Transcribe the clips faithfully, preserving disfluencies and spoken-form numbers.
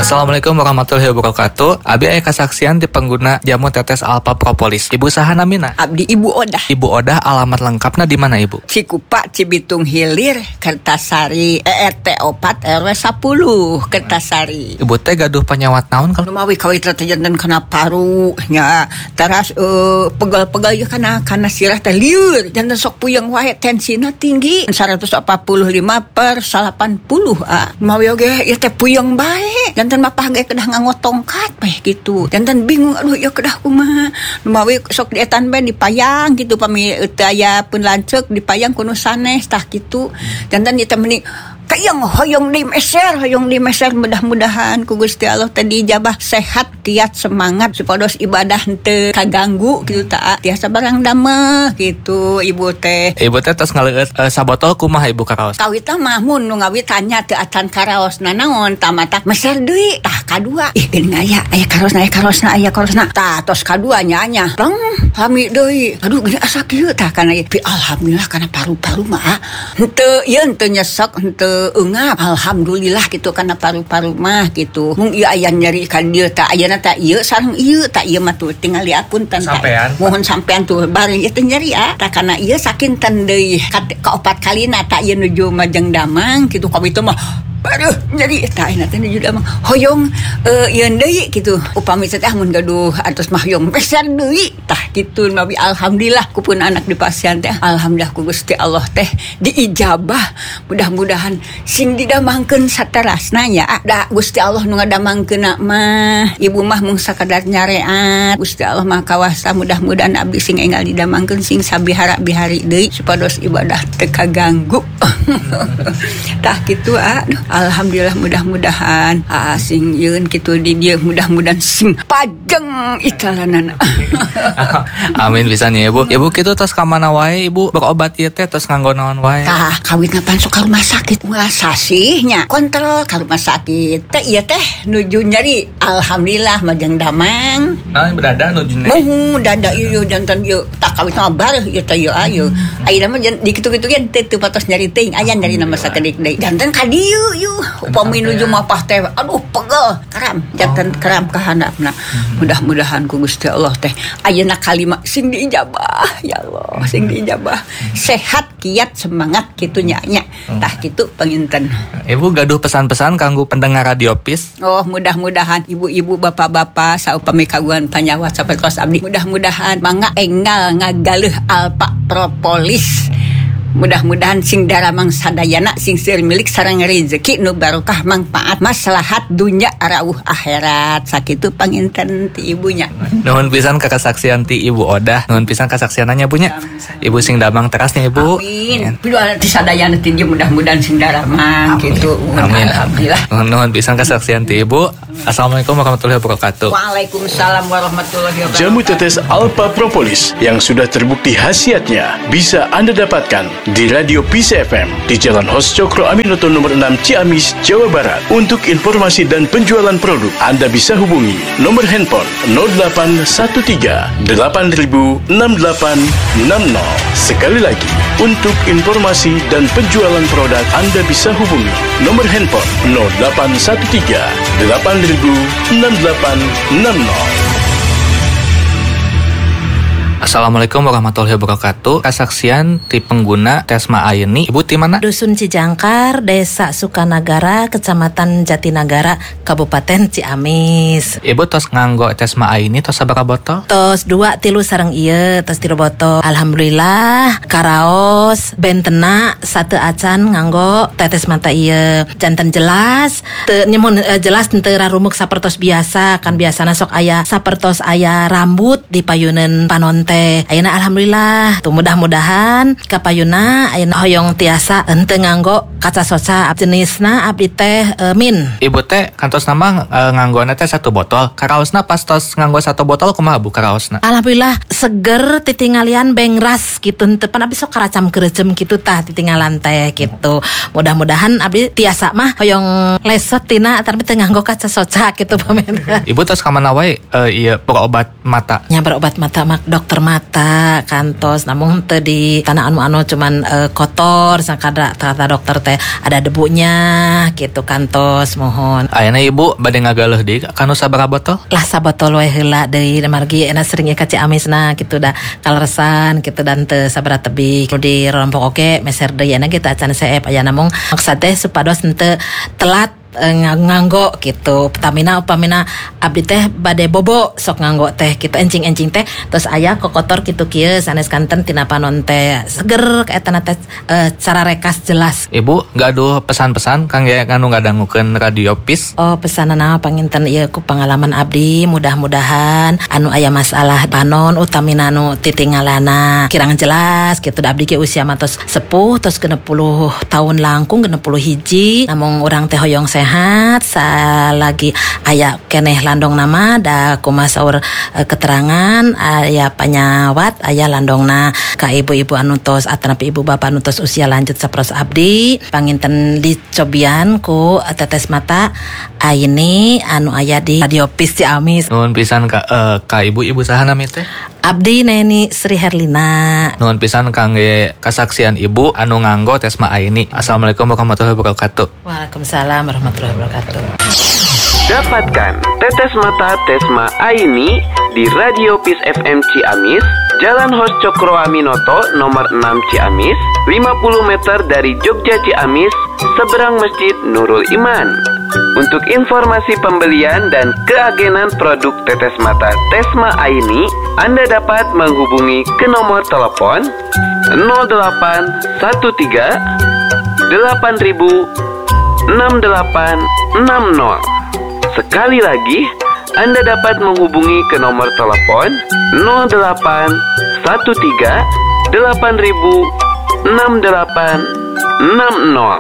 Assalamualaikum warahmatullahi wabarakatuh. Abi aya kasaksian di pengguna jamu tetes Alpha Propolis. Ibu saha namina? Abdi Ibu Odah. Ibu Odah, alamat lengkapna di mana Ibu? Cikupa, Cibitung Hilir, Kertasari, E R T opat R W sepuluh, Kertasari. Ibu teh gaduh penyawat naon kalau Lumawi kawit rata jantan kena paru nya teras uh, pegal-pegal ya kana kana sirah teh lieur jantan sok puyeng wae tensina tinggi seratus empat puluh lima per delapan puluh ah. Lumawi oge ya teh puyeng bae. Jantan mapah ge kedah nganggo tongkat peh gitu. Jantan bingung aduh ya kedah kumaha. Lumawi sok dietan bae dipayang gitu pami teu aya pun lanceuk dipayang kuno sanes tah kitu. Jantan ieu teh meni kayang hoyong di meser, hoyong di meser mudah-mudahan ku Gusti Allah tadi jabah sehat, kiat semangat supados ibadah henteu kaganggu gitu ta. Tiasa barang dameh gitu Ibu teh. Ibu teh tos ngaleueut uh, sabotol kumaha Ibu karaos? Kawit teh mah mun nu ngawit tanya teu atan karaosna naon tamata meser deui tah kadua. Ih geuning aya aya karosna aya karosna aya karosna. Tah tos kadua nya nya. Tong hami deui. Aduh gini asa kieu tah kana ieu. Alhamdulillah kana paru-paru mah henteu ieu henteu nyesek henteu engap alhamdulillah gitu karena paru-paru mah gitu mung ieu aya nyeri ka dieu tah ayeuna tah ieu sareng ieu tah ieu mah tuh tinggal diapunten sampean mohon sampean tuh bari ieu teh nyeri ah tah kana ieu sakinten deui ka opat kalina tah ieu nuju Majeng Damang gitu ka itu mah aduh jadi tah ina teh nuju Damang hoyong uh, ieu deui gitu upami teh mun gaduh atos mah hoyong peser deui tah kitu nabi alhamdulillah kupun anak di pasien teh alhamdulillah ku Gusti Allah teh diijabah mudah-mudahan sing didamangkeun saterasna nya da Gusti Allah nu ngadamangkeunna mah ibu mah mung sakadar nyareat Gusti Allah mah kawasa mudah-mudahan abdi sing enggal didamangkeun sing sabihara-bihari deui supados ibadah teu kaganggu tah kitu aduh alhamdulillah mudah-mudahan ah sing yeun kitu di dieu mudah-mudahan sing pajeng ikalanana amin pisan ya Ibu. Ibu kitu tos ka mana wae Ibu berobat ieu teh tos nganggo naon wae? Tah kawit ngapan sok ka rumah sakit ulah sasihnya kontrol ka rumah sakit teh ieu teh nuju nyeri alhamdulillah Majeng Damang nah berada nuju nyeri oh dada ieu jantan ieu tak kawit mah bareuh ieu teh ieu ayeuna ayeuna mah di kitu-kitu ge teu patos nyeri teuing aya nyeri nama sakedik deui jantan ka dieu ieu upami nuju mapah teh aduh pegel karam jantan karam ka handapna mudah-mudahan ku Gusti Allah teh ayeuna kalima sing diijabah ya Allah sing diijabah sehat kiat semangat kitu nya nya tah kitu panginten. Ibu gaduh pesan-pesan kanggo pendengar Radio Peace. Oh mudah-mudahan ibu-ibu bapak-bapak saupami kagungan panyawat sapertos abdi mudah-mudahan mangga enggal ngagaleuh Alpha Propolis. Mudah-mudahan sing daramang sadayana sing seueur milik sareng rezeki nu barokah manfaat maslahat dunya rawuh akhirat sakitu panginten ti ibunya. Nuhun pisan ka kasaksian ti Ibu Odah, nuhun pisan kasaksiananya bunya. Ibu sing damang terasnya Ibu. Amin. Piluan ti sadayana ti mudah-mudahan sing daramang kitu. Amin. Alhamdulillah. Nuhun pisan kasaksian ti Ibu. Assalamualaikum warahmatullahi wabarakatuh. Waalaikumsalam warahmatullahi wabarakatuh. Jamu tetes Alpha Propolis yang sudah terbukti khasiatnya bisa Anda dapatkan di Radio Peace F M di Jalan Hos Cokro Aminoto nomor enam Ciamis, Jawa Barat. Untuk informasi dan penjualan produk, Anda bisa hubungi nomor handphone nol delapan satu tiga delapan nol enam delapan enam nol. Sekali lagi, untuk informasi dan penjualan produk, Anda bisa hubungi nomor handphone nol delapan satu tiga delapan nol enam delapan enam nol. Assalamualaikum warahmatullahi wabarakatuh. Kasaksian ti pengguna Tesma Aini. Ibu ti mana? Dusun Cijangkar, Desa Sukanagara, Kecamatan Jatinagara, Kabupaten Ciamis. Ibu tos nganggo Tesma Aini tos sabaraha botol? Tos dua tilu sareng ieu, tos tilu botol. Alhamdulillah, karaos bentena satu acan nganggo tetes mata ieu. Janten jelas, teu nyemun uh, jelas teu rarumuk sapertos biasa, kan biasana sok aya sapertos aya rambut di payuneun panonten. Ayeuna alhamdulillah tuh mudah-mudahan kapayuna ayeuna hoyong tiasa henteu nganggo kaca soca jenisna abdi teh e, min. Ibu teh kantos nama e, nganggona teh satu botol. Karaosna pas tos nganggo satu botol kumaha Bu karaosna? Alhamdulillah seger titingalian bengras gitu henteu pan abdi sok karacam keureuceum kitu tah titinggalan teh gitu. Mudah-mudahan abdi tiasa mah hoyong lesot tina tapi teu nganggo kaca soca gitu pamen. Ibu tos ka mana wae e, ieu berobat mata? Nya berobat mata mak dokter mata kantos namun teu di tanah anu-anu cuman uh, kotor sakada kata dokter teh ada debunya gitu kantos mohon. Ayeuna ibu bade ngagaleuh deui kanu sabaraha botol? Lah sabotol we heula deui margi enak sering ieu ka Ciamisna gitu dah kaleresan gitu dan teu sabaraha tebih nu di rompok oke meser deui enak kita acan seep aya namung maksud teh supados henteu telat nganggo gitu Pertamina upamina abdi teh bade bobo sok nganggo teh kita encing-encing teh terus aya kokotor kitu kieu sanes kanten tina panon teh seger kaetana teh e, cara rekas jelas. Ibu gaduh pesan-pesan kang ya anu ngadangukeun radio Peace. Oh pesanana panginten ieu ku pengalaman abdi mudah-mudahan anu aya masalah panon utamina anu titingalana kirang jelas gitu da abdi ge usia matos sepuh terus genep puluh tahun langkung genep puluh hiji namung urang teh hoyong sehat salagi aya keneh landong nama da kumaha saur e, keterangan aya panyawat aya landongna ka ibu-ibu anu tos atanapi ibu bapak anu tos usia lanjut saperos abdi panginten dicobian ku tetes mata aini anu aya di radio Peace Ciamis. Nuhun pisan ka uh, ka ibu-ibu saha nami teh? Abdi Neni Sri Herlina. Nuhun pisan kangge kasaksian ibu anu nganggo tes ma aini. Assalamualaikum warahmatullahi wabarakatuh. Waalaikumsalam warahmatullahi wabarakatuh. Dapatkan tetes mata Tesma Aini di Radio Peace F M Ciamis, Jalan Hos Cokro Aminoto nomor enam Ciamis, lima puluh meter dari Jogja Ciamis, seberang Masjid Nurul Iman. Untuk informasi pembelian dan keagenan produk tetes mata Tesma Aini, Anda dapat menghubungi ke nomor telepon nol delapan satu tiga delapan ribu enam delapan enam nol. Sekali lagi, Anda dapat menghubungi ke nomor telepon nol delapan satu tiga delapan ribu enam delapan enam nol.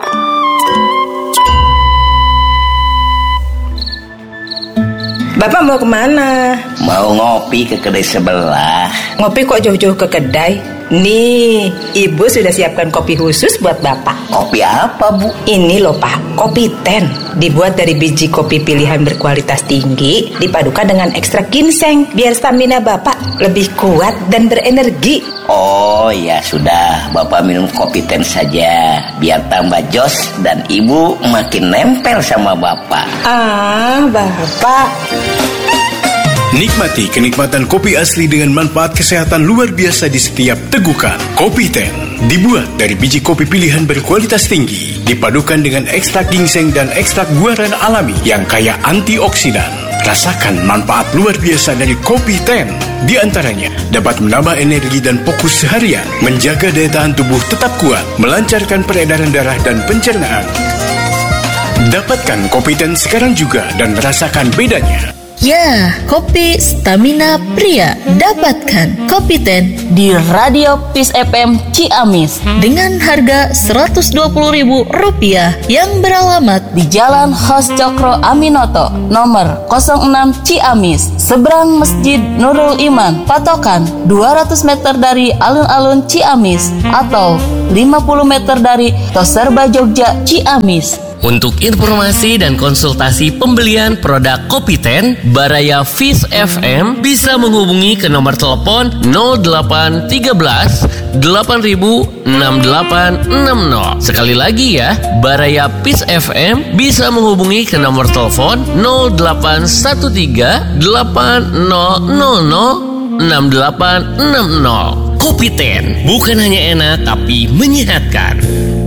Bapak mau kemana? Mau ngopi ke kedai sebelah. Ngopi kok jauh-jauh ke kedai? Nih, ibu sudah siapkan kopi khusus buat bapak. Kopi apa, Bu? Ini loh Pak, kopi ten. Dibuat dari biji kopi pilihan berkualitas tinggi, dipadukan dengan ekstrak ginseng, biar stamina bapak lebih kuat dan berenergi. Oh ya sudah, bapak minum kopi ten saja, biar tambah jos dan ibu makin nempel sama bapak. Ah, bapak. Nikmati kenikmatan kopi asli dengan manfaat kesehatan luar biasa di setiap tegukan. Kopi Ten dibuat dari biji kopi pilihan berkualitas tinggi, dipadukan dengan ekstrak ginseng dan ekstrak guaran alami yang kaya antioksidan. Rasakan manfaat luar biasa dari Kopi Ten. Di antaranya dapat menambah energi dan fokus seharian, menjaga daya tahan tubuh tetap kuat, melancarkan peredaran darah dan pencernaan. Dapatkan Kopi Ten sekarang juga dan rasakan bedanya. Ya, kopi stamina pria. Dapatkan Kopi Ten di Radio Peace F M Ciamis dengan harga seratus dua puluh ribu rupiah yang beralamat di Jalan Hos Cokro Aminoto nomor nol enam Ciamis, seberang Masjid Nurul Iman, patokan dua ratus meter dari alun-alun Ciamis atau lima puluh meter dari Toserba Jogja Ciamis. Untuk informasi dan konsultasi pembelian produk Kopi Ten Baraya Peace F M bisa menghubungi ke nomor telepon nol delapan tiga belas delapan ribu enam delapan enam nol. Sekali lagi ya, Baraya Peace F M bisa menghubungi ke nomor telepon nol delapan satu tiga delapan nol nol nol enam delapan enam nol. Kopi Ten bukan hanya enak tapi menyehatkan.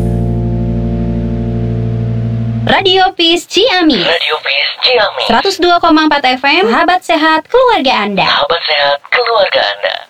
Radio Peace Ciamis. Radio Peace Ciamis. seratus dua koma empat F M. Sahabat sehat keluarga Anda. Sahabat sehat keluarga Anda.